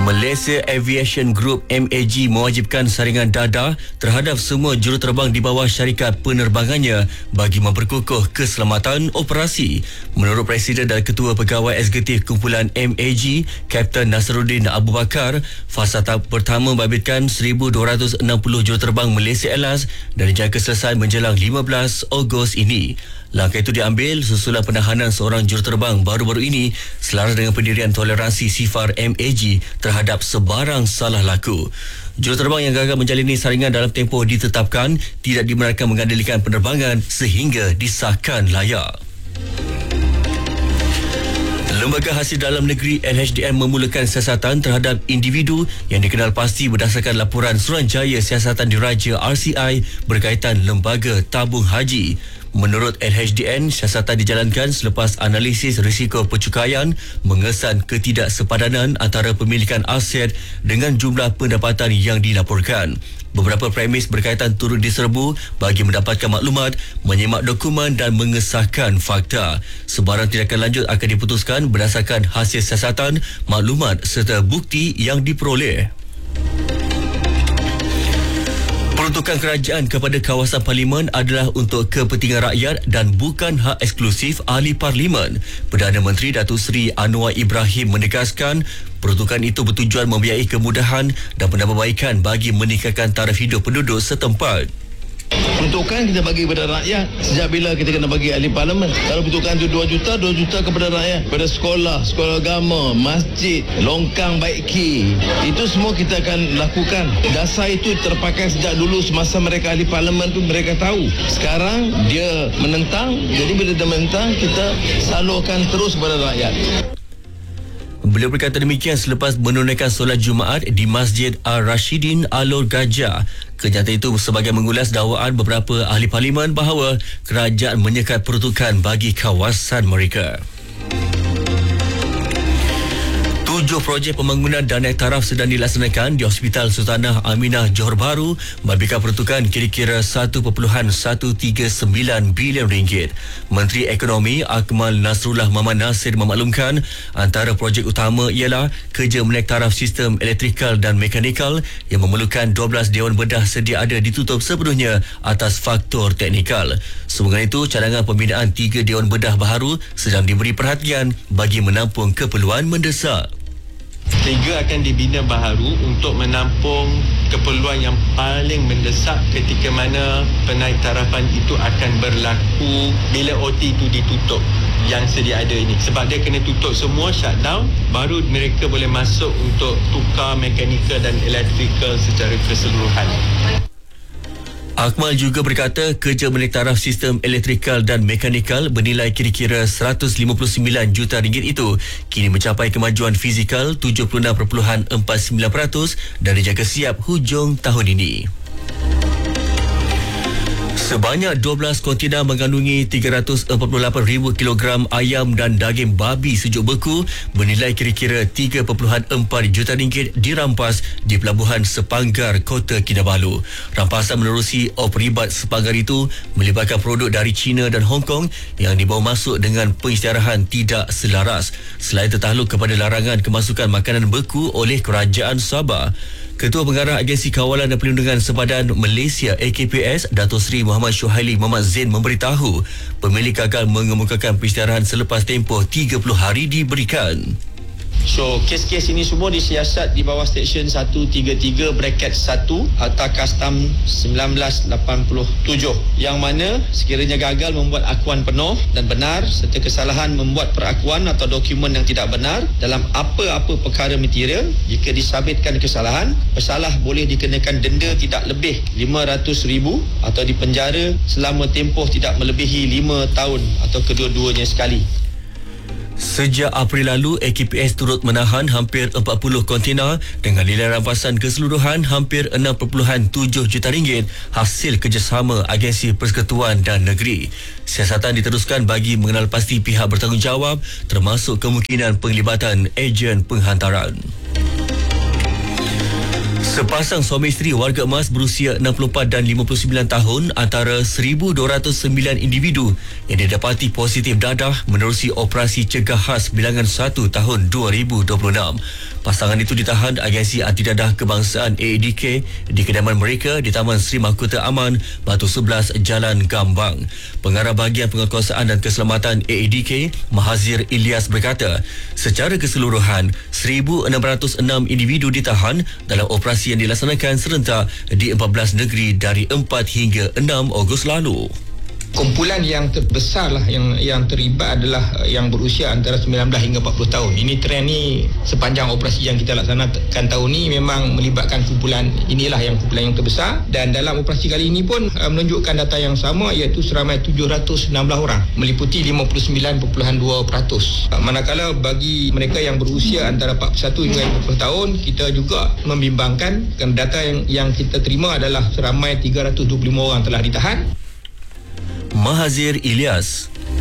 Malaysia Aviation Group MAG mewajibkan saringan dadah terhadap semua juruterbang di bawah syarikat penerbangannya bagi memperkukuh keselamatan operasi. Menurut Presiden dan Ketua Pegawai Eksekutif Kumpulan MAG, Kapten Nasruddin Abu Bakar, fasa tahap pertama membabitkan 1,260 juruterbang Malaysia Airlines dan dijangka selesai menjelang 15 Ogos ini. Langkah itu diambil susulan penahanan seorang juruterbang baru-baru ini selaras dengan pendirian toleransi sifar MAG terhadap sebarang salah laku. Juruterbang yang gagal menjalani saringan dalam tempoh ditetapkan tidak dibenarkan mengendalikan penerbangan sehingga disahkan layak. Lembaga Hasil Dalam Negeri LHDN memulakan siasatan terhadap individu yang dikenal pasti berdasarkan laporan Suruhanjaya Siasatan Diraja RCI berkaitan lembaga tabung haji. Menurut LHDN, siasatan dijalankan selepas analisis risiko percukaian mengesan ketidaksepadanan antara pemilikan aset dengan jumlah pendapatan yang dilaporkan. Beberapa premis berkaitan turut diserbu bagi mendapatkan maklumat, menyemak dokumen dan mengesahkan fakta. Sebarang tindakan lanjut akan diputuskan berdasarkan hasil siasatan, maklumat serta bukti yang diperoleh. Peruntukan kerajaan kepada kawasan parlimen adalah untuk kepentingan rakyat dan bukan hak eksklusif ahli parlimen. Perdana Menteri Datuk Seri Anwar Ibrahim menegaskan peruntukan itu bertujuan membiayai kemudahan dan penambahbaikan bagi meningkatkan taraf hidup penduduk setempat. Peruntukan kita bagi kepada rakyat. Sejak bila kita kena bagi ahli parlimen? Kalau peruntukan itu 2 juta kepada rakyat, kepada sekolah agama, masjid, longkang baiki, itu semua kita akan lakukan. Dasar itu terpakai sejak dulu semasa mereka ahli parlimen tu mereka tahu. Sekarang dia menentang, jadi bila dia menentang kita salurkan terus kepada rakyat. Beliau berkata demikian selepas menunaikan solat Jumaat di Masjid Al-Rashidin Alor Gajah. Kenyataan itu sebagai mengulas dakwaan beberapa ahli parlimen bahawa kerajaan menyekat peruntukan bagi kawasan mereka. 7 projek pembangunan dan naik taraf sedang dilaksanakan di Hospital Sultanah Aminah Johor Bahru memberikan peruntukan kira-kira 1.139 bilion ringgit. Menteri Ekonomi Akmal Nasrullah Muhammad Nasir memaklumkan antara projek utama ialah kerja menaik taraf sistem elektrikal dan mekanikal yang memerlukan 12 Dewan Bedah sedia ada ditutup sepenuhnya atas faktor teknikal. Sehubungan itu, cadangan pembinaan 3 Dewan Bedah baharu sedang diberi perhatian bagi menampung keperluan mendesak. 3 akan dibina baharu untuk menampung keperluan yang paling mendesak ketika mana penaiktarapan itu akan berlaku bila OT itu ditutup yang sedia ada ini. Sebab dia kena tutup semua, shutdown, baru mereka boleh masuk untuk tukar mekanikal dan elektrikal secara keseluruhan. Akmal juga berkata kerja menaik taraf sistem elektrikal dan mekanikal bernilai kira-kira 159 juta ringgit itu kini mencapai kemajuan fizikal 76.49% dan dijangka siap hujung tahun ini. Sebanyak 12 kontena mengandungi 348,000 kilogram ayam dan daging babi sejuk beku bernilai kira-kira 3.4 juta ringgit dirampas di Pelabuhan Sepanggar, Kota Kinabalu. Rampasan menerusi opribat Sepanggar itu melibatkan produk dari China dan Hong Kong yang dibawa masuk dengan pengisytiharan tidak selaras. Selain tertakluk kepada larangan kemasukan makanan beku oleh Kerajaan Sabah. Ketua Pengarah Agensi Kawalan dan Perlindungan Sempadan Malaysia AKPS, Datuk Seri Muhammad Syuhaili Muhammad Zain memberitahu pemilik gagal mengemukakan pengisytiharan selepas tempoh 30 hari diberikan. So, kes-kes ini semua disiasat di bawah Seksyen 133 bracket 1 Akta Kastam 1987 yang mana sekiranya gagal membuat akuan penuh dan benar serta kesalahan membuat perakuan atau dokumen yang tidak benar dalam apa-apa perkara material, jika disabitkan kesalahan, pesalah boleh dikenakan denda tidak lebih RM500,000 atau dipenjara selama tempoh tidak melebihi 5 tahun atau kedua-duanya sekali. Sejak April lalu, AKPS turut menahan hampir 40 kontena dengan nilai rampasan keseluruhan hampir 6.7 juta ringgit hasil kerjasama Agensi Persekutuan dan Negeri. Siasatan diteruskan bagi mengenal pasti pihak bertanggungjawab termasuk kemungkinan penglibatan ejen penghantaran. Sepasang suami isteri warga emas berusia 64 dan 59 tahun antara 1,209 individu yang didapati positif dadah menerusi operasi cegah khas bilangan 1 tahun 2026. Pasangan itu ditahan agensi anti-dadah kebangsaan AADK di kediaman mereka di Taman Sri Mahkota Aman, Batu 11, Jalan Gambang. Pengarah Bahagian Penguatkuasaan dan Keselamatan AADK, Mahazir Ilyas berkata, secara keseluruhan 1,606 individu ditahan dalam operasi yang dilaksanakan serentak di 14 negeri dari 4 hingga 6 Ogos lalu. Kumpulan yang terbesar lah yang terlibat adalah yang berusia antara 19 hingga 40 tahun. Ini trend ni sepanjang operasi yang kita laksanakan tahun ni memang melibatkan kumpulan yang terbesar, dan dalam operasi kali ini pun menunjukkan data yang sama, iaitu seramai 716 orang meliputi 59.2%. Manakala bagi mereka yang berusia antara 41 hingga 40 tahun, kita juga membimbangkan data yang kita terima adalah seramai 325 orang telah ditahan. Mahazir Ilyas.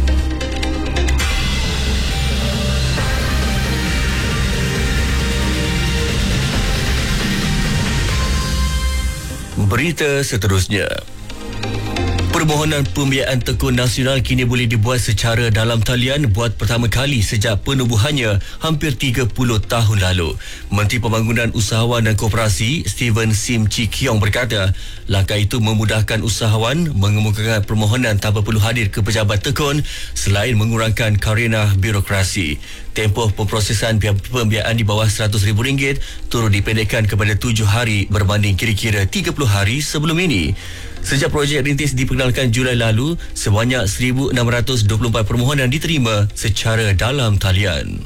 Berita seterusnya. Permohonan pembiayaan tekun nasional kini boleh dibuat secara dalam talian buat pertama kali sejak penubuhannya hampir 30 tahun lalu. Menteri Pembangunan Usahawan dan Koperasi Steven Sim Chee Kiong berkata, langkah itu memudahkan usahawan mengemukakan permohonan tanpa perlu hadir ke pejabat tekun selain mengurangkan karena birokrasi. Tempoh pemprosesan pembiayaan di bawah RM100,000 turut dipendekkan kepada 7 hari berbanding kira-kira 30 hari sebelum ini. Sejak projek rintis diperkenalkan Julai lalu, sebanyak 1,624 permohonan diterima secara dalam talian.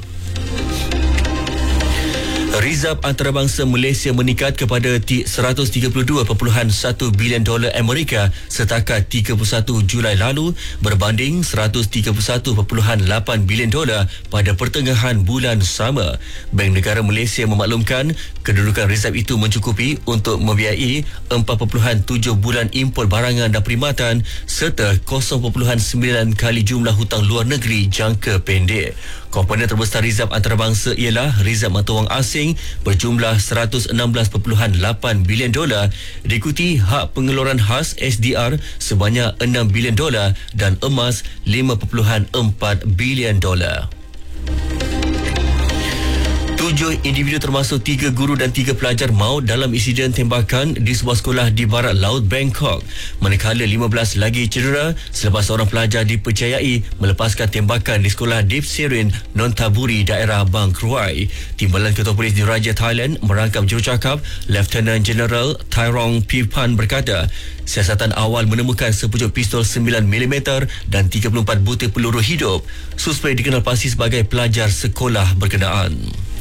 Rizab antarabangsa Malaysia meningkat kepada $132.1 bilion Amerika setakat 31 Julai lalu berbanding $131.8 bilion pada pertengahan bulan sama. Bank Negara Malaysia memaklumkan kedudukan rizab itu mencukupi untuk membiayai 4.7 bulan import barangan dan perkhidmatan serta 0.9 kali jumlah hutang luar negeri jangka pendek. Komponen terbesar rizab antarabangsa ialah rizab mata wang asing berjumlah $116.8 bilion, diikuti hak pengeluaran khas SDR sebanyak $6 bilion dan emas $5.4 bilion. 7 individu termasuk 3 guru dan 3 pelajar maut dalam insiden tembakan di sebuah sekolah di barat laut Bangkok. Manakala 15 lagi cedera selepas seorang pelajar dipercayai melepaskan tembakan di sekolah Deep Serin, Nonthaburi, daerah Bang Krui. Timbalan Ketua Polis Diraja Thailand merangkap jurucakap Lieutenant General Tyrong Pipan berkata, siasatan awal menemukan sepucuk pistol 9mm dan 34 butir peluru hidup. Suspek dikenal pasti sebagai pelajar sekolah berkenaan.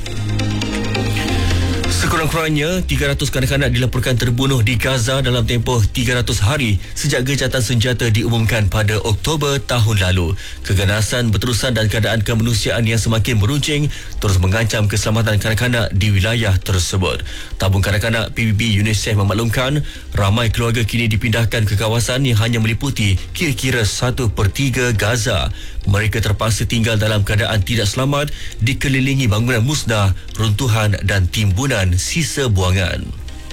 Sekurang-kurangnya 300 kanak-kanak dilaporkan terbunuh di Gaza dalam tempoh 300 hari sejak gejatan senjata diumumkan pada Oktober tahun lalu. Keganasan berterusan dan keadaan kemanusiaan yang semakin meruncing terus mengancam keselamatan kanak-kanak di wilayah tersebut. Tabung kanak-kanak PBB UNICEF memaklumkan ramai keluarga kini dipindahkan ke kawasan yang hanya meliputi kira-kira 1/3 Gaza. Mereka terpaksa tinggal dalam keadaan tidak selamat, dikelilingi bangunan musnah, runtuhan dan timbunan sisa buangan.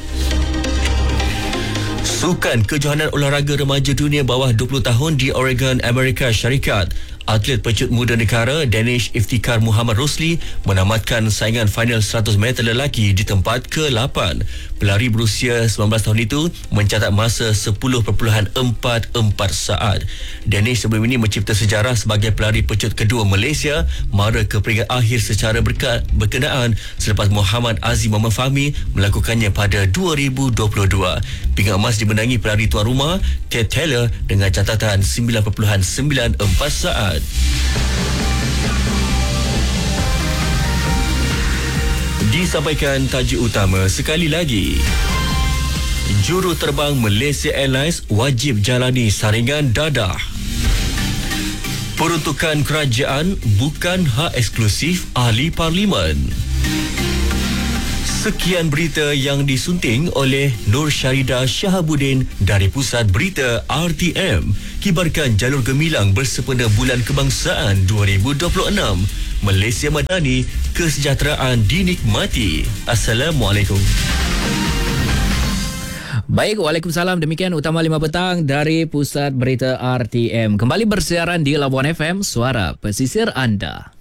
Sukan Kejohanan Olahraga Remaja Dunia bawah 20 tahun di Oregon, Amerika Syarikat. Atlet pecut muda negara Danish Iftikhar Muhammad Rosli menamatkan saingan final 100 meter lelaki di tempat ke-8. Pelari berusia 19 tahun itu mencatat masa 10.44 saat. Danish sebelum ini mencipta sejarah sebagai pelari pecut kedua Malaysia mara ke peringkat akhir secara berkenaan selepas Muhammad Azim Muhammad Fahmi melakukannya pada 2022. Pingat emas dimenangi pelari tuan rumah Ted Taylor dengan catatan 9.94 saat. Disampaikan tajuk utama sekali lagi. Juru terbang Malaysia Airlines wajib jalani saringan dadah. Peruntukan kerajaan bukan hak eksklusif ahli parlimen. Sekian berita yang disunting oleh Nur Syarida Shahabuddin dari Pusat Berita RTM. Kibarkan jalur gemilang bersempena Bulan Kebangsaan 2026. Malaysia Madani, kesejahteraan dinikmati. Assalamualaikum. Baik, Waalaikumsalam. Demikian Utama 5 Petang dari Pusat Berita RTM. Kembali bersiaran di Labuan FM, suara pesisir anda.